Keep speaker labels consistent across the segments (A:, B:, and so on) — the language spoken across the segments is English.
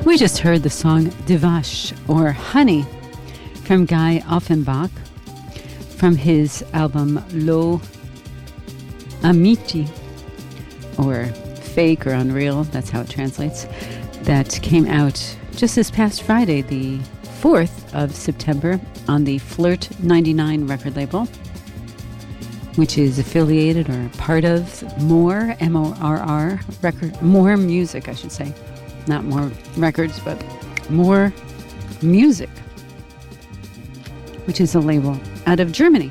A: We just heard the song Divash, or Honey, from Guy Offenbach, from his album Lo Amiti, or Fake or Unreal, that's how it translates, that came out just this past Friday, the 4th of September, on the Flirt 99 record label, which is affiliated or part of More, M-O-R-R, record, More Music, I should say. Not More Records, but More Music, which is a label out of Germany.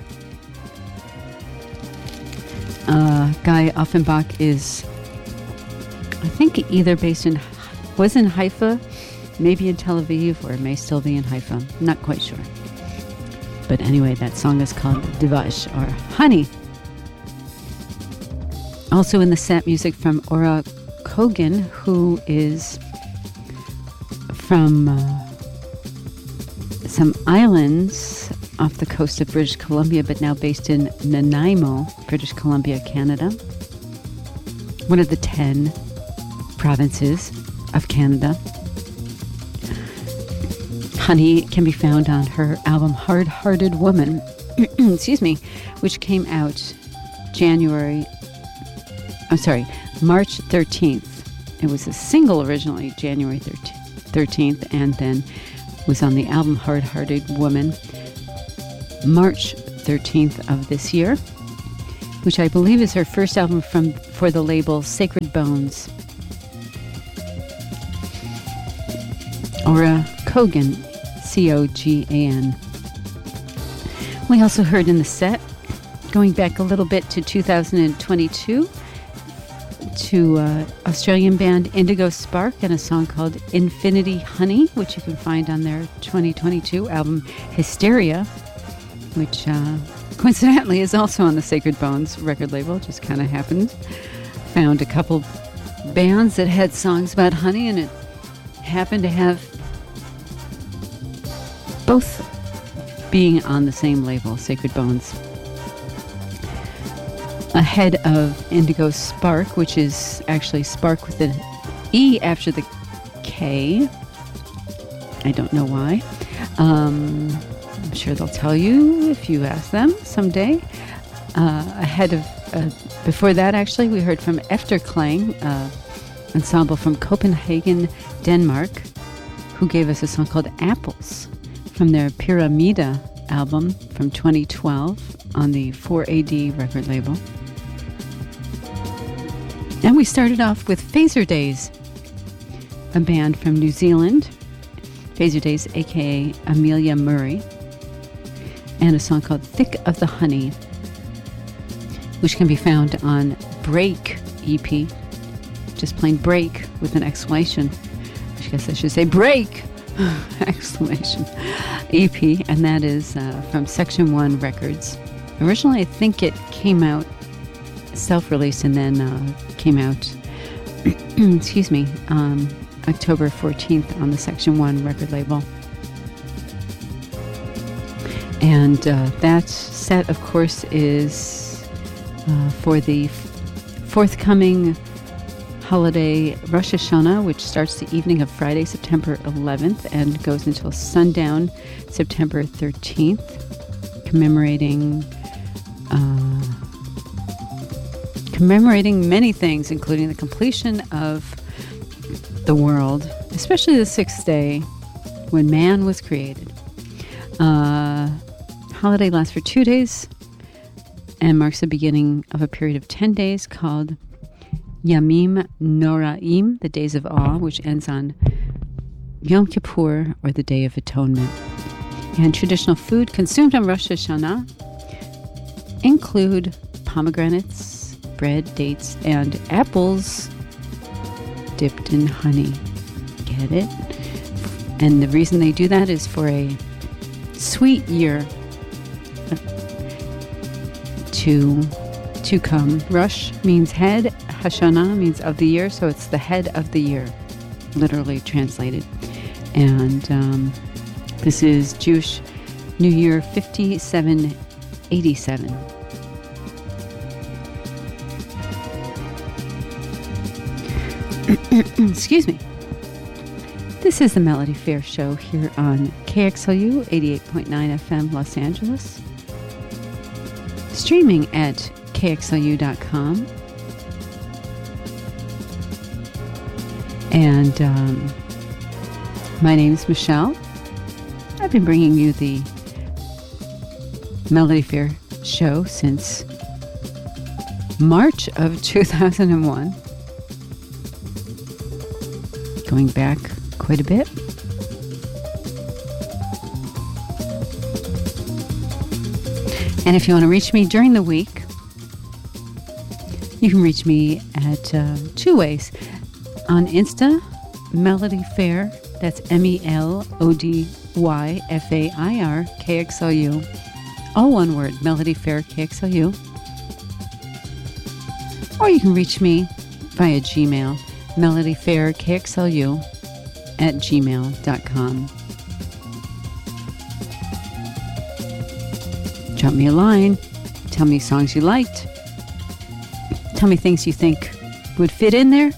A: Guy Offenbach is, I think, either was in Haifa, maybe in Tel Aviv, or may still be in Haifa. Not quite sure. But anyway, that song is called Divash, or Honey. Also in the set, music from Ora Kogan, who is from some islands off the coast of British Columbia, but now based in Nanaimo, British Columbia, Canada. One of the 10 provinces of Canada. Honey can be found on her album Hard-Hearted Woman, excuse me, which came out March 13th. It was a single originally, January 13th, and then was on the album Hard-Hearted Woman, March 13th of this year, which I believe is her first album for the label Sacred Bones. Ora Kogan, C-O-G-A-N. We also heard in the set, going back a little bit to 2022, to Australian band Indigo Spark and a song called Infinity Honey, which you can find on their 2022 album Hysteria, which coincidentally is also on the Sacred Bones record label. Just kind of happened. Found a couple bands that had songs about honey, and it happened to have both being on the same label, Sacred Bones. Ahead of Indigo Spark, which is actually Spark with an E after the K. I don't know why. I'm sure they'll tell you if you ask them someday. Before that, actually, we heard from Efterklang, ensemble from Copenhagen, Denmark, who gave us a song called Apples from their Pyramida album from 2012 on the 4AD record label. And we started off with Phaser Days, a band from New Zealand, Phaser Days, aka Amelia Murray, and a song called Thick of the Honey, which can be found on Break EP, just plain Break with an exclamation. I guess I should say Break! Exclamation. EP, and that is from Section 1 Records. Originally, I think it came out self-released and then came out, excuse me, October 14th on the Section 1 record label. And that set, of course, is for the forthcoming holiday Rosh Hashanah, which starts the evening of Friday, September 11th, and goes until sundown, September 13th, commemorating many things, including the completion of the world, especially the sixth day, when man was created. Holiday lasts for 2 days and marks the beginning of a period of 10 days called Yamim Noraim, the Days of Awe, which ends on Yom Kippur, or the Day of Atonement. And traditional food consumed on Rosh Hashanah include pomegranates, bread, dates, and apples dipped in honey. Get it? And the reason they do that is for a sweet year to come. Rosh means head, Hashanah means of the year, so it's the head of the year, literally translated. And this is Jewish New Year 5787. Excuse me. This is the Melody Fair Show here on KXLU 88.9 FM Los Angeles. Streaming at KXLU.com. And my name is Michelle. I've been bringing you the Melody Fair Show since March of 2001. Going back quite a bit. And if you want to reach me during the week, you can reach me at two ways. On Insta, Melody Fair, that's MELODYFAIR KXLU, all one word, Melody Fair KXLU. Or you can reach me via Gmail, melodyfairkxlu @gmail.com. Drop me a line. Tell me songs you liked. Tell me things you think would fit in there.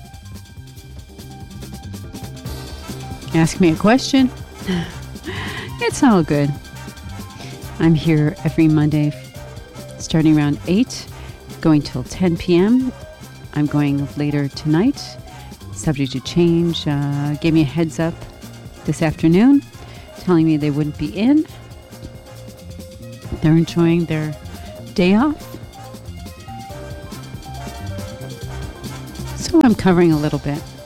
A: Ask me a question. It's all good. I'm here every Monday starting around 8, going till 10 p.m. I'm going later tonight, subject to change. Gave me a heads up this afternoon, telling me they wouldn't be in. They're enjoying their day off. So I'm covering a little bit.